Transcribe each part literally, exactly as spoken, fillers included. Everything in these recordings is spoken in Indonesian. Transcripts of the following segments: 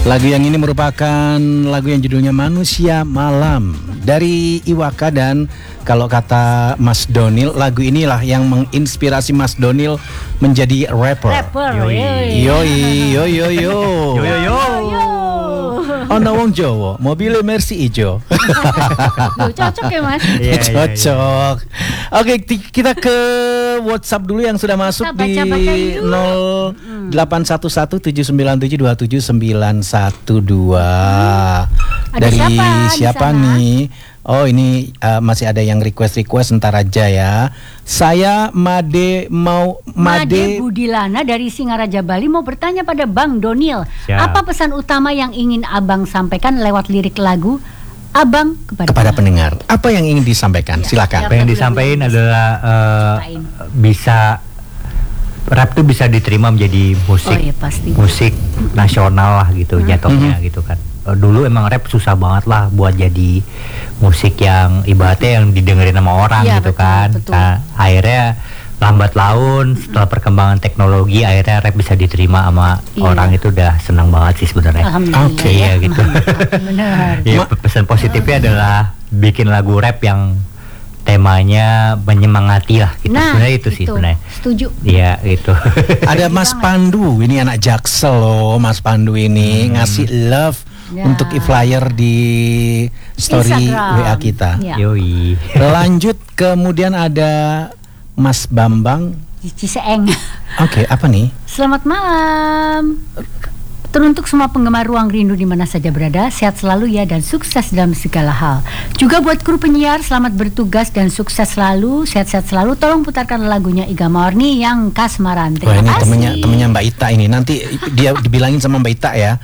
Lagu yang ini merupakan lagu yang judulnya Manusia Malam dari Iwaka, dan kalau kata Mas Donil, lagu inilah yang menginspirasi Mas Donil menjadi rapper. Rapper. Yoi, yoi, yo yo yo. Yo yo yo. Ono wong Jawa, mobilnya Mercy ijo. Loh, cocok ya Mas? Iya, iya, Cocok. Oke, ti- kita ke WhatsApp dulu yang sudah masuk Kita di baca-baca yuk. nol delapan satu satu tujuh sembilan tujuh dua tujuh sembilan satu dua. Ada Dari siapa di siapa sana? nih? Oh, ini uh, masih ada yang request-request, ntar aja ya. Saya Made mau Made Made Budilana dari Singaraja Bali mau bertanya pada Bang Donil, Siap. apa pesan utama yang ingin Abang sampaikan lewat lirik lagu Abang kepada, kepada pendengar. Apa yang ingin disampaikan? Ya, Silakan. Apa yang disampaikan adalah uh, Ceritain. bisa rap tuh bisa diterima menjadi musik Oh iya, pasti. musik nasional lah gitu jatuhnya gitu kan. Uh, dulu emang rap susah banget lah buat jadi musik yang ibaratnya yang didengerin sama orang Iya, gitu betul, kan. betul. Nah, akhirnya lambat laun setelah perkembangan teknologi akhirnya rap bisa diterima sama Iya. orang, itu udah senang banget sih sebenarnya. Alhamdulillah. Oke, ya, gitu. Benar. Ya, Ma- pesan positifnya adalah bikin lagu rap yang temanya menyemangati lah gitu. Nah, Sebenarnya itu sih itu. sebenarnya. Setuju. Iya, itu. Ada Mas Pandu, ini anak Jaksel loh. Mas Pandu ini Hmm. ngasih love Ya. untuk e-flyer di story Instagram. W A kita. Ya. Yoi. Lanjut, kemudian ada Mas Bambang. Di Ciseeng. Oke, apa nih? Selamat malam. Teruntuk semua penggemar Ruang Rindu di mana saja berada, sehat selalu ya dan sukses dalam segala hal. Juga buat kru penyiar, selamat bertugas dan sukses selalu, sehat-sehat selalu. Tolong putarkan lagunya Iga Morni yang Kasmaran. Wah, Terima ini kasih. temennya temennya Mbak Ita ini. Nanti dia dibilangin sama Mbak Ita ya.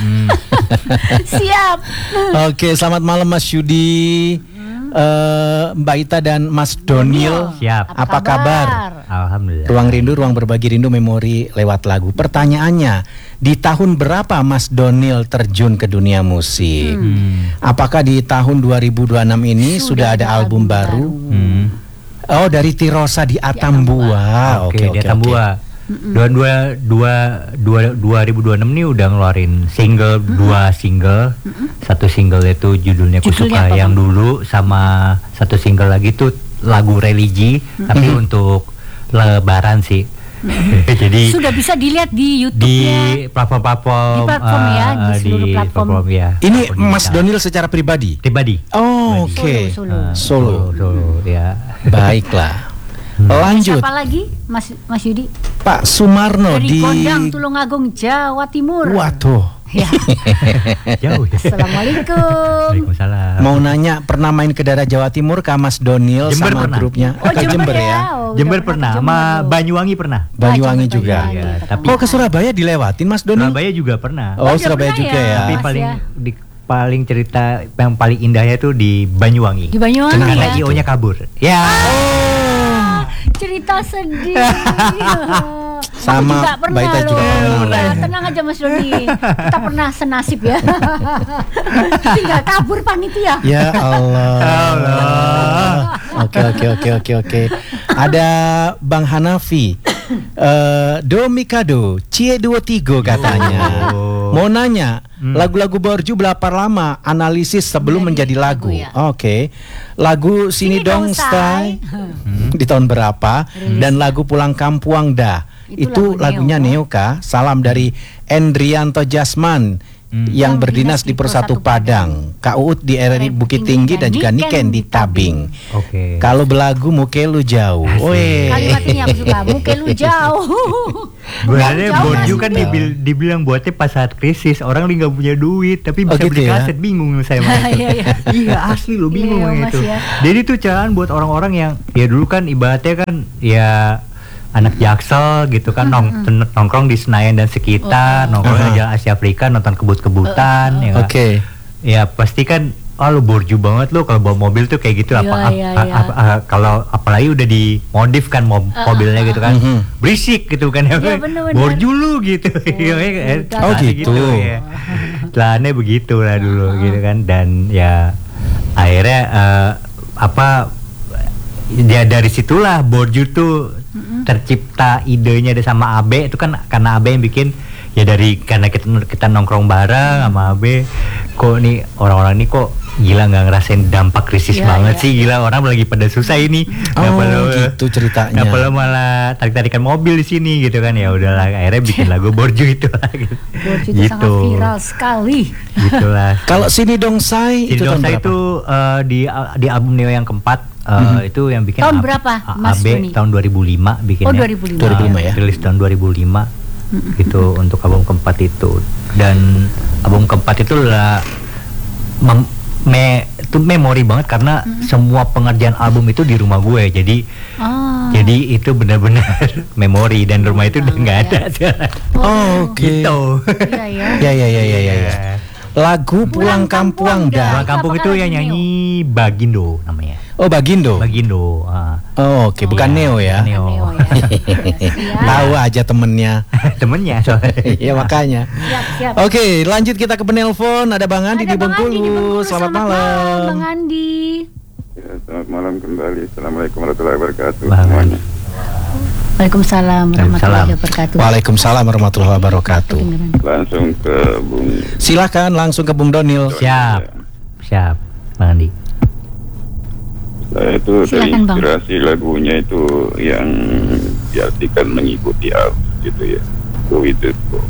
Siap. Oke, selamat malam Mas Yudi, eh, Mbak Ita dan Mas Donil. Siap. Apa kabar? Alhamdulillah. Ruang Rindu, ruang berbagi rindu, memori lewat lagu. Pertanyaannya, di tahun berapa Mas Donil terjun ke dunia musik? Hmm. Apakah di tahun dua ribu dua puluh enam ini sudah, ada album baru? Hmm. Oh, dari Tirosa di Atambua. Oke, di Atambua. Dua dua dua dua dua ribu dua puluh enam nih udah ngeluarin single, dua single. Satu single itu judulnya Ku Judulnya Suka apa, yang Bang? dulu, sama satu single lagi tuh lagu religi, tapi untuk Lebaran sih. Jadi Sudah bisa dilihat di di YouTube-nya. platform-platform Di platform ya, di eh, seluruh platform. ya. Ini Platform Mas digital. Donil secara pribadi? Pribadi. Oh, oke. Solo, Eh, Solo. Solo, ya. Baiklah. Lanjut, Siapa lagi, Mas Mas Yudi? Pak Sumarno Dari di Gondang, Tulungagung, Jawa Timur. Waduh. Ya. Jauh ya. Assalamualaikum. Waalaikumsalam. Mau nanya, pernah main ke daerah Jawa Timur ke Mas Donil Jember sama pernah. grupnya? Oh, Ke Jember, ya. Oh, udah Jember pernah, ke sama Jember. Banyuwangi pernah. Banyuwangi Ah, juga. Banyuwangi, Iya, ketemu. tapi- Oh, ke Surabaya dilewatin Mas Donil? Surabaya juga pernah. Oh, Oh, Surabaya pernah juga ya? ya. Tapi Pas paling ya. di paling cerita yang paling indahnya tuh di Banyuwangi. Di Banyuwangi Karena ya. I O-nya kabur. Ya. Ah, cerita sedih. Sama Aku juga pernah Mbak Ita loh. juga pernah. Ya, tenang aja Mas Doni. Kita pernah senasib ya. Tinggal kabur panitia. Ya Allah. Allah. Oke oke oke oke oke. Ada Bang Hanafi. Eh, Do Mikado, Cie dua tiga katanya. Oh. Mau nanya, lagu-lagu Borju berapa lama analisis sebelum Menjadi menjadi lagu? lagu ya. Oke. Lagu Sini, Sini Dong Dong Stay di tahun berapa? Dan lagu Pulang Kampuang Dah. Itu Itu, lagu lagunya Neo. Neo kah? Salam dari Endrianto Jasman yang berdinas di Persatu Padang, Kak Uut di R R I Bukit Tinggi dan juga Niken di Tabing. Oke. Kalau belagu muke lu jauh. Weh. Kalimat ini aku suka. Muka lu jauh. Sebenarnya Jauh Borju masih kan jauh. dibil- dibilang buatnya pas saat krisis, orang lagi nggak punya duit tapi Oh, bisa gitu beli ya? kaset, bingung saya sama itu. Iya, iya. Iya asli lo bingung Iya, sama Mas, itu. ya. Jadi itu carahan buat orang-orang yang ya dulu kan ibaratnya kan ya anak Jaksel gitu kan, nong ten- nongkrong di Senayan dan sekitar, nongkrong Aha. di Jalan Asia Afrika, nonton kebut-kebutan, ya kan? Oke. Ya pasti kan, ah lu borju banget lu kalau bawa mobil tuh kayak gitu. Iya, apa ap- iya, a- iya. ap- a- kalau apalagi udah dimodif kan mob- Uh, mobilnya gitu kan, Mhm. berisik gitu kan ya, Iya, bener-bener. borju lu gitu. Iya, kan? udah. Oh, Celana gitu. ya. Celananya begitu lah dulu gitu kan, dan ya akhirnya eh, apa ya dari situlah borju tuh tercipta idenya ada sama Abe itu kan, karena Abe yang bikin ya dari karena kita kita nongkrong bareng sama Abe, kok nih orang-orang ini kok gila nggak ngerasain dampak krisis Ya, banget ya, sih, gila orang lagi pada susah ini, nggak Oh, perlu gitu ceritanya. nggak perlu malah tarik-tarikan mobil di sini gitu kan, ya udahlah akhirnya bikin lagu Borju itu lagi. Borju itu sangat viral sekali. Gitulah. Kalau Sini Dongsai Sini itu tahun Dongsai berapa? itu eh, di di album Neo yang keempat, eh, Mhm. itu yang bikin Tahun A- berapa, A- Mas A B Doni? tahun dua ribu lima bikinnya. Oh, dua ribu lima. dua ribu lima ya. Rilis tahun dua ribu lima gitu untuk album keempat itu. Dan album keempat itu lah mem- me itu memori banget karena semua pengerjaan album itu di rumah gue. Jadi Oh. jadi itu benar-benar memori dan rumah itu udah nggak ada sekarang. Oh, oke. Gitu. Iya ya. Ya ya ya ya ya. ya. Lagu Pulang Pulang Kampung Kampung dah. Pulang Kampung Apakah itu lagu yang Neo? nyanyi Bagindo namanya. Oh, Bagindo. Bagindo. ah. Oh, oke, bukan Iya, Neo ya. Neo. Neo ya. Siap. Tahu aja temennya. Temennya soalnya. Iya makanya. Siap, siap. Oke, lanjut kita ke penelpon. Ada Bang Andi Ada di Bang Andi di Bengkulu. Bengkulu. Selamat Bang malam. Andi. Ya, selamat malam kembali. Assalamualaikum warahmatullahi wabarakatuh. Bang semuanya. Waalaikumsalam warahmatullahi wabarakatuh. Waalaikumsalam warahmatullahi wabarakatuh. Kedengeran. Langsung ke Bung. Silakan langsung ke Bung Donil. Siap. Siap. Bang Andi. Saya itu Silakan, Bang. terinspirasi lagunya itu yang diartikan mengikuti arus gitu ya. Go with the flow.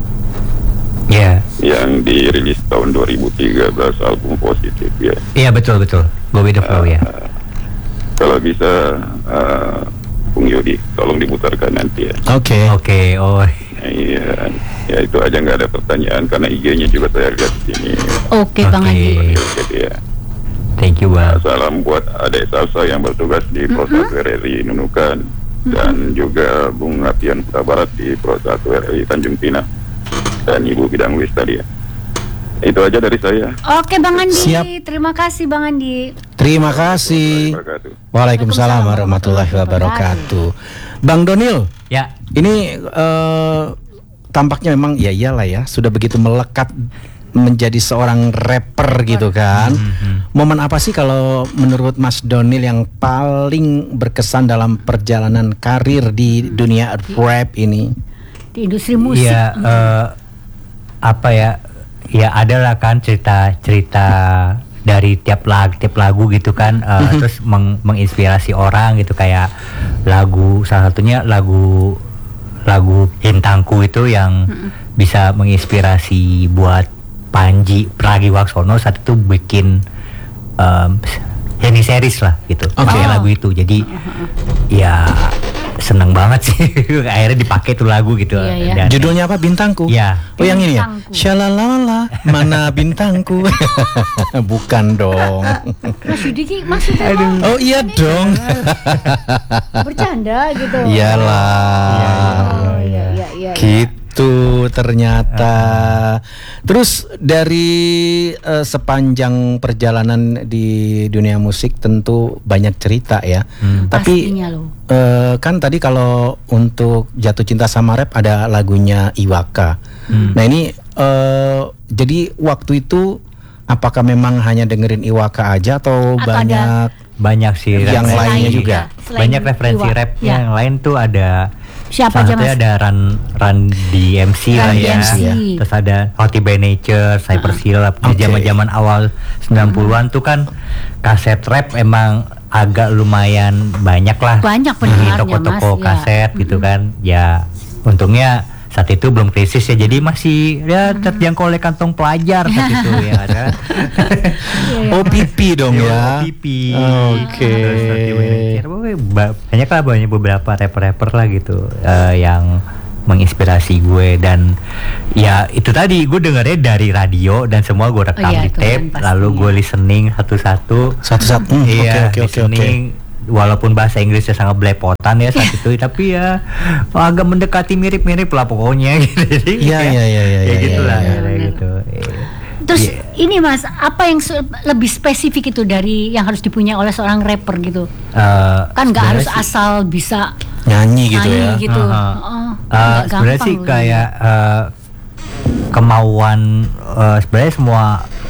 Iya. Yang dirilis tahun dua ribu tiga belas, album Positif ya. Iya betul betul. Go with the flow ya. Uh, kalau bisa uh, Bung Yodi tolong diputarkan nanti ya. Oke. Oke. Oh. Iya, ya itu aja, nggak ada pertanyaan karena I G-nya juga saya lihat di sini. Oke, Bang Oke. Andi. Jadi ya. Thank you Nah, Bang. salam buat adik Salsa yang bertugas di Pro satu R R I Nunukan dan juga Bung Apian Kota Barat di Pro satu R R I Tanjung Pinang dan Ibu Bidang Wis tadi ya. Itu aja dari saya. Oke, Bang Andi. Siap. Terima kasih, Bang Andi. Terima kasih. Wabarakatuh. Waalaikumsalam warahmatullahi wabarakatuh. Bang Donil, Ya. ini eh, tampaknya memang ya iyalah ya, sudah begitu melekat menjadi seorang rapper gitu kan. Mhm. Momen apa sih kalau menurut Mas Donil yang paling berkesan dalam perjalanan karir di dunia rap ini? Di industri musik. Iya. eh, apa ya? Ya adalah kan cerita-cerita dari tiap lagu, tiap lagu gitu kan. eh, Terus meng- menginspirasi orang gitu, kayak lagu salah satunya lagu lagu Hintangku itu yang bisa menginspirasi buat Panji Pragiwaksono saat itu bikin um, Henny series lah gitu, Oke. pakai lagu itu. Jadi ya seneng banget sih akhirnya dipakai tuh lagu gitu. Iya, iya. Dan- Judulnya apa? Bintangku. Iya. Oh yang ini ya. Bintangku. Syalalala, mana bintangku? Bukan dong. Mas Yudi Ki, maksudnya mau Oh iya dong. bercanda gitu. Iyalah. Oh, iya, iya, iya. Gitu ternyata. Terus dari eh, sepanjang perjalanan di dunia musik tentu banyak cerita ya. Hmm. Tapi Pastinya loh. eh, kan tadi kalau untuk Jatuh Cinta Sama Rap ada lagunya Iwaka. Hmm. Nah ini eh, jadi waktu itu apakah memang hanya dengerin Iwaka aja atau, Atau banyak Banyak sih Yang referensi. lainnya juga? Selain Banyak referensi Iwa. rap Ya. yang lain tuh ada. Siapa salah aja, satunya Mas? ada Run Run D M C Run lah D ya. M C. Terus ada Hotty by Nature, Cypress Hill. Di Oke. zaman-zaman awal sembilan puluhan tuh kan kaset rap emang agak lumayan banyak lah. Banyak di pendengarnya, toko-toko Mas, ya. kaset gitu kan. Ya untungnya saat itu belum krisis ya, jadi masih ya terjangkau oleh kantong pelajar saat itu ya kan. Oh pipi dong ya. Pipi. Oke. Terus Hotty by Nature. Pokoknya ba- banyak lah, banyak beberapa rapper-rapper lah gitu eh, yang menginspirasi gue. Dan ya itu tadi gue dengernya dari radio dan semua gue rekam Oh iya, di itu tape, kan lalu pastinya. gue listening satu-satu. Satu-satu. Hmm, Iya, oke, oke, oke, oke. listening. Walaupun bahasa Inggrisnya sangat belepotan ya saat itu, tapi ya agak mendekati mirip-mirip lah pokoknya gitu. Jadi Iya, ya, iya, iya, iya, ya iya, gitulah, iya, ya, iya. gitu. Iya. Terus Iya. ini Mas, apa yang se- lebih spesifik itu dari yang harus dipunya oleh seorang rapper gitu? Eh, Kan nggak harus sebenarnya sih- asal bisa Nyanyi gitu nyanyi ya. gitu. Aha. Oh, Eh, nggak sebenarnya gampang sih loh. kayak eh, kemauan, eh, sebenarnya semua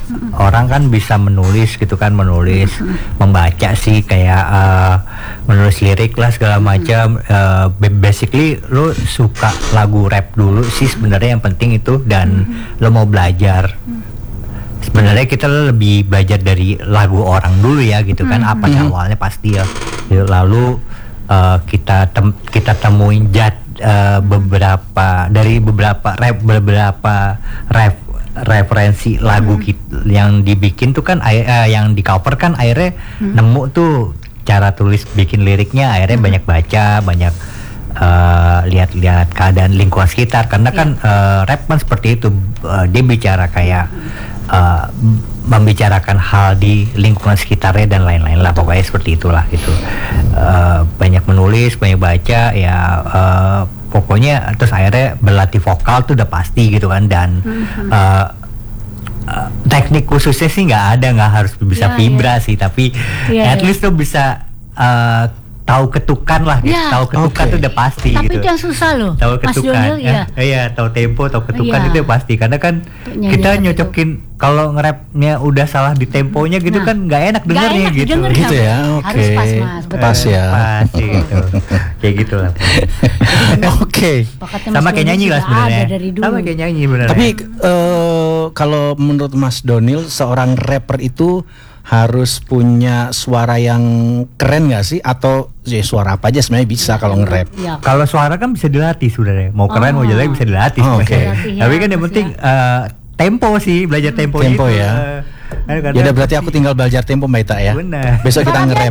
orang kan bisa menulis gitu kan, menulis, membaca sih kayak uh, menulis lirik lah segala macam. Uh, basically lo suka lagu rap dulu sih sebenarnya yang penting itu, dan lo mau belajar. Sebenarnya kita lebih belajar dari lagu orang dulu ya gitu kan, apa sih awalnya pasti ya. Lalu uh, kita tem kita temuin jat uh, beberapa dari beberapa rap beberapa rap referensi lagu kita yang dibikin tuh kan, uh, yang di cover kan akhirnya hmm. nemu tuh cara tulis bikin liriknya, akhirnya hmm. banyak baca, banyak uh, lihat-lihat keadaan lingkungan sekitar, karena yeah. kan uh, rap kan seperti itu, uh, dia bicara kayak uh, membicarakan hal di lingkungan sekitarnya dan lain-lain lah, pokoknya seperti itulah gitu. Uh, banyak menulis, banyak baca ya, uh, pokoknya terus akhirnya berlatih vokal tuh udah pasti gitu kan, dan mm-hmm. uh, uh, teknik khususnya sih nggak ada, nggak harus bisa yeah, vibra yeah. sih, tapi yeah, at least yeah. tuh bisa uh, tahu ketukan lah, gitu. Yeah. Tahu ketukan okay. tuh udah pasti. Tapi gitu. Itu yang susah loh. Tahu ketukan, ya. Iya, tahu tempo, tahu ketukan yeah. itu udah pasti. Karena kan Nyanyi kita nyocokin kalau nge-rapnya udah salah di temponya gitu nah, kan nggak enak dengernya gitu. Denger, gitu ya, oke. Okay. Harus pas mas, betul. Pas ya. Pas gitu. Kayak gitu lah. Oke. Okay. Sama kayak nyanyi lah sebenarnya. Sama kayak nyanyi benar. Tapi uh, kalau menurut Mas Donil, seorang rapper itu harus punya suara yang keren nggak sih, atau ya suara apa aja sebenarnya bisa kalau nge-rap? Ya. Kalau suara kan bisa dilatih sebenarnya, mau keren oh. mau jelek bisa dilatih. Oh, oke. Okay. Ya, tapi kan yang penting uh, tempo sih, belajar tempo. Tempo itu. ya. Uh, ya udah berarti aku tinggal belajar tempo Mbak Ita ya. Benar. Besok kita nge-rap.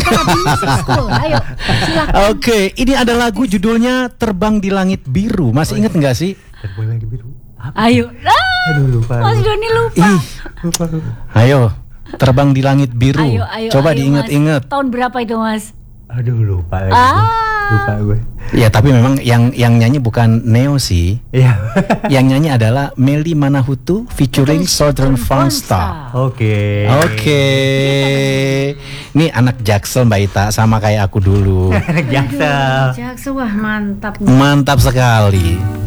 Ayo, Oke, okay, ini ada lagu judulnya Terbang di Langit Biru. Masih oh, inget nggak sih? Terbang di Langit Biru. Apa? Ayo. Ah, Aduh lupa. Mas Doni lupa. Ih. Lupa, lupa. Ayo. Terbang di Langit Biru. Ayo, ayo, coba ayo, diinget-inget. Tahun berapa itu Mas? Aduh lupa lagi. Ah. Lupa gue. Ya tapi memang yang yang nyanyi bukan Neo sih. Iya. Yang nyanyi adalah Melly Manahutu featuring Southern Funk Star. Oke. Oke. Ini anak Jaksel Mbak Ita, sama kayak aku dulu. Anak Jaksel. Jaksel, wah mantap. Mantap sekali.